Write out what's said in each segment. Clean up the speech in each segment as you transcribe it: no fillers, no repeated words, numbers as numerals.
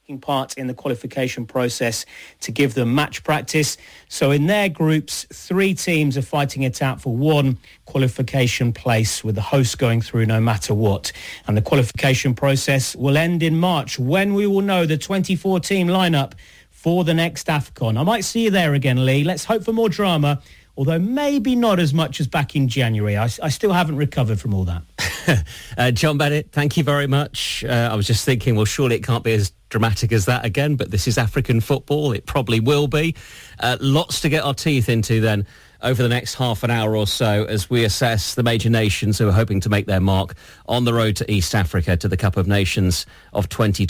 taking part in the qualification process to give them match practice. So in their groups, 3 teams are fighting it out for 1 qualification place, with the host going through no matter what. And the qualification process will end in March, when we will know the 24-team lineup for the next AFCON. I might see you there again, Lee. Let's hope for more drama, although maybe not as much as back in January. I still haven't recovered from all that. John Bennett, thank you very much. I was just thinking, well, surely it can't be as dramatic as that again, but this is African football. It probably will be. Lots to get our teeth into then over the next half an hour or so as we assess the major nations who are hoping to make their mark on the road to East Africa to the Cup of Nations of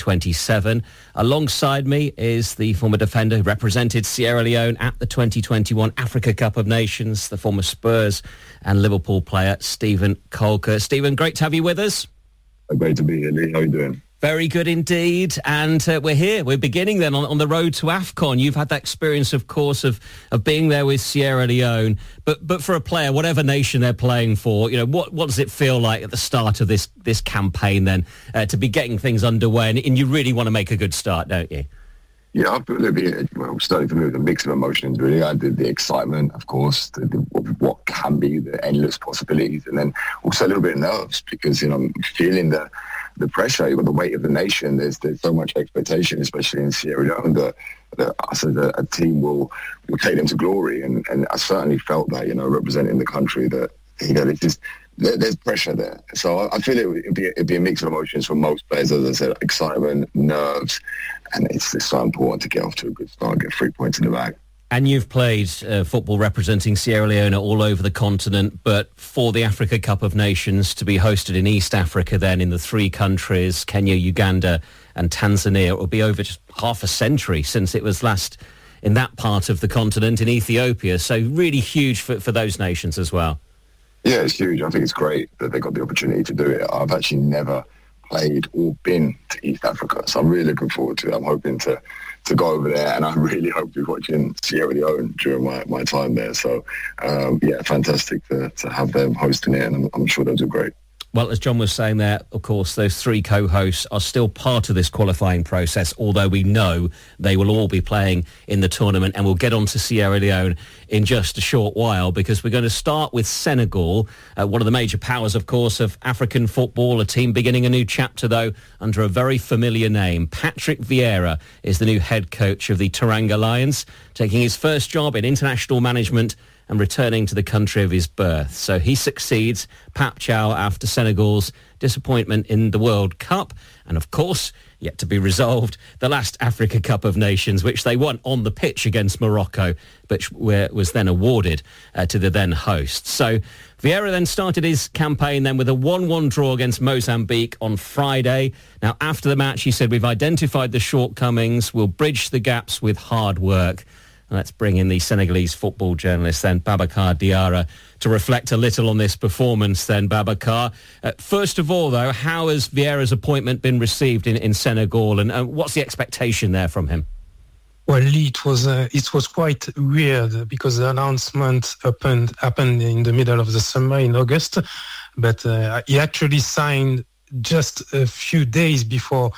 2027. Alongside me is the former defender who represented Sierra Leone at the 2021 Africa Cup of Nations, the former Spurs and Liverpool player, Steven Caulker. Steven, great to have you with us. Great to be here, Lee. How are you doing? Very good indeed. And we're here. We're beginning then on the road to AFCON. You've had that experience, of course, of being there with Sierra Leone. But for a player, whatever nation they're playing for, you know, what does it feel like at the start of this campaign then to be getting things underway? And you really want to make a good start, don't you? Yeah, I feel starting for me with a mix of emotions, really. I did the excitement, of course, of what can be the endless possibilities, and then also a little bit of nerves because, you know, I'm feeling the pressure, you've got the weight of the nation. There's so much expectation, especially in Sierra Leone, that us as a team will take them to glory. And I certainly felt that, you know, representing the country, that, you know, there's pressure there. So I feel it'd be a mix of emotions for most players, as I said, excitement, nerves, and it's so important to get off to a good start, get 3 points in the bag. And you've played football representing Sierra Leone all over the continent, but for the Africa Cup of Nations to be hosted in East Africa then in the 3 countries, Kenya, Uganda and Tanzania, it will be over just half a century since it was last in that part of the continent in Ethiopia. So really huge for those nations as well. Yeah, it's huge. I think it's great that they got the opportunity to do it. I've actually never played or been to East Africa, so I'm really looking forward to it. I'm hoping to go over there, and I really hope to be watching Sierra Leone during my time there. So, yeah, fantastic to have them hosting it, and I'm sure they'll do great. Well, as John was saying there, of course, those 3 co-hosts are still part of this qualifying process, although we know they will all be playing in the tournament, and we'll get on to Sierra Leone in just a short while, because we're going to start with Senegal, one of the major powers, of course, of African football, a team beginning a new chapter, though, under a very familiar name. Patrick Vieira is the new head coach of the Teranga Lions, taking his first job in international management and returning to the country of his birth. So he succeeds Pap Chow after Senegal's disappointment in the World Cup. And of course, yet to be resolved, the last Africa Cup of Nations, which they won on the pitch against Morocco, which was then awarded to the then hosts. So Vieira then started his campaign then with a 1-1 draw against Mozambique on Friday. Now, after the match, he said, "We've identified the shortcomings. We'll bridge the gaps with hard work." Let's bring in the Senegalese football journalist then, Babacar Diarra, to reflect a little on this performance then, Babacar. First of all, though, how has Vieira's appointment been received in Senegal, and what's the expectation there from him? Well, it was quite weird because the announcement happened in the middle of the summer in August, but he actually signed just a few days before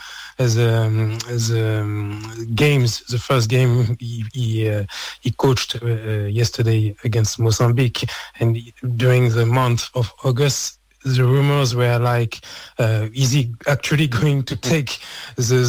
the first game he coached yesterday against Mozambique, and during the month of August the rumors were like, is he actually going to take the